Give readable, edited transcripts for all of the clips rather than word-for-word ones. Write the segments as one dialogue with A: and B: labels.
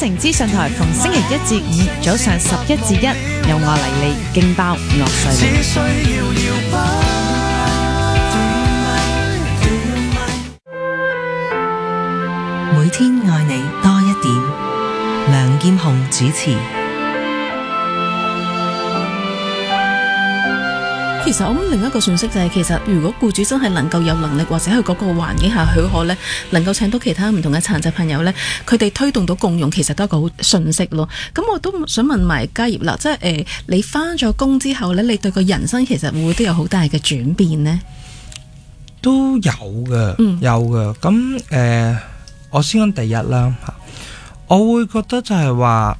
A: 城資訊台逢星期一至五早上11至1，有我黎利勁爆樂碎
B: 只需要搖擺。
C: 每天愛你多一點，梁劍虹主持。
D: 其實我諗另一個訊息就係，其實如果僱主真係能夠有能力，或者喺嗰個環境下許可呢，能夠請到其他唔同嘅殘疾朋友呢，佢哋推動到共用，其實都係一個好訊息咯。咁我都想問埋嘉業啦，即係你返咗工之後呢，你對個人生其實會都有好大嘅轉變呢？
E: 都有嘅，有嘅。咁我先講第一啦嚇，我會覺得就係話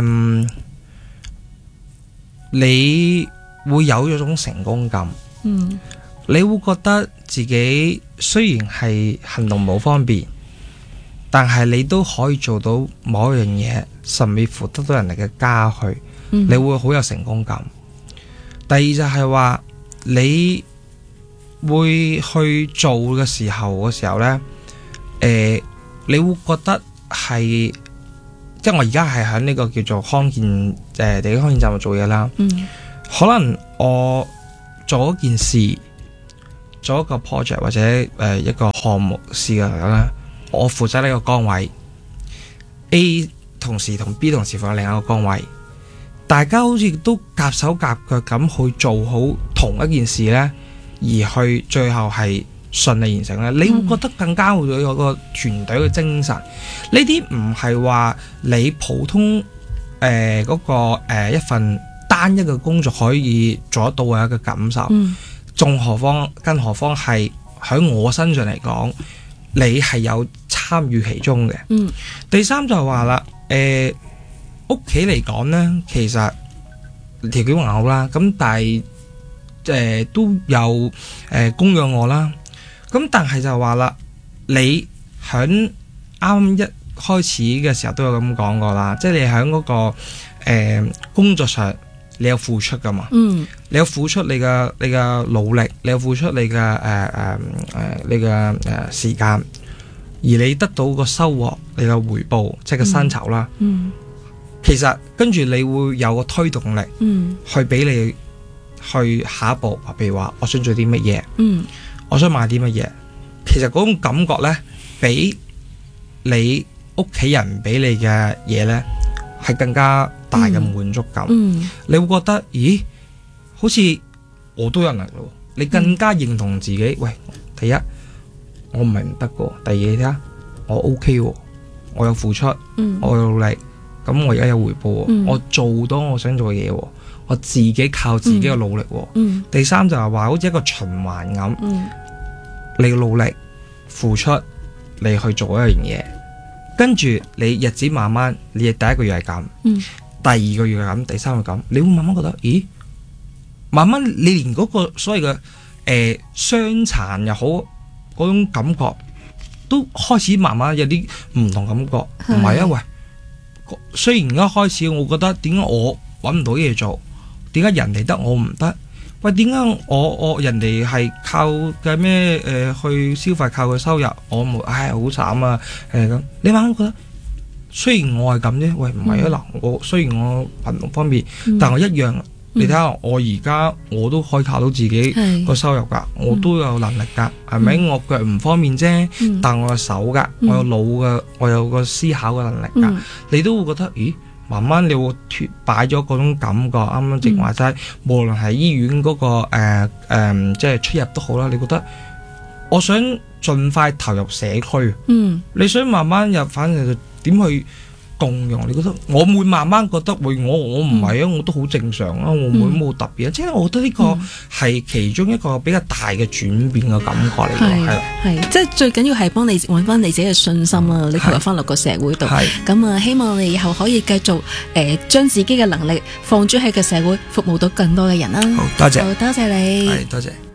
E: 你會有咗種成功感，你會覺得自己雖然係行動冇方便，但係你都可以做到某一樣嘢，甚至乎得到人哋嘅嘉許，你會好有成功感。第二就係話你會去做嘅時候呢，你會覺得係，即係我而家係喺呢個叫做康健地區康健站度做嘢啦。可能我做一件事，做一個 project 或者一個項目事嘅嚟講咧，我負責呢個崗位 ，A 同事同 B 同事負責另一個崗位，大家好似都夾手夾腳咁去做好同一件事呢，而去最後係順利完成咧，你會覺得更加會有個團隊嘅精神。呢啲唔係話你普通嗰個一份單一嘅工作可以做得到嘅一個感受。更何況係喺我身上嚟講，你係有參與其中嘅。第三就係話啦，屋企嚟講呢，其實條件還好啦，咁但係都有供養我啦。咁但係就話啦，你響啱一開始嘅時候都有咁講過啦，即係你響嗰個工作上你有付出噶嘛，你有付出你嘅努力，你有付出你嘅時間，而你得到個收穫，你嘅回報即係個薪酬啦。其實跟住你會有個推動力，去俾你去下一步，譬如話我想做啲乜嘢，我想買啲乜嘢，其實嗰種感覺呢，比你屋企人俾你嘅嘢呢，係更加大嘅滿足感。你會覺得，咦，好似我都有能力咯。你更加認同自己。喂，第一，我唔係唔得噶；第二，你睇下我 OK 喎，我有付出，我有努力，咁我而家有回報，我做到我想做嘅嘢，我自己靠自己嘅努力。第三就係話，好似一個循環咁，你嘅努力付出，你去做一樣嘢，跟住你日子慢慢，你第一個月係咁，第二個月係咁，第三個咁，你會慢慢覺得，咦，慢慢你連嗰個所謂嘅傷殘又好，嗰種感覺都開始慢慢有啲唔同感覺。唔係啊，喂，雖然一開始我覺得點解我搵唔到嘢做，點解人哋得我唔得？喂，點解我人哋係靠嘅咩去消費，靠佢收入，我冇，唉，好慘啊！咁，你慢慢覺得，雖然我係咁啫，喂，唔係啊，嗱，我雖然我貧窮方面，但我一樣，你睇下我而家我都可以靠到自己個收入噶，我都有能力噶，係咪？我腳唔方便啫，但我有手噶，我有腦噶，我有個思考嘅能力噶，你都會覺得，咦？慢慢你會擺咗嗰種感覺，啱啱正話齋，無論係醫院嗰個即係出入都好啦，你覺得我想盡快投入社區，你想慢慢入，反正就點去共用？你覺得我會慢慢覺得我唔係啊，我都好正常啊，我冇特別啊，即係我覺得呢個係其中一個比較大嘅轉變嘅感覺嚟嘅，
D: 係即係最緊要係幫你揾翻你自己嘅信心啊！你投入翻落個社會度，咁啊，希望你以後可以繼續將自己嘅能力放諸喺個社會，服務到更多嘅人啦。
E: 好，多謝，
D: 好多謝你，
E: 多謝。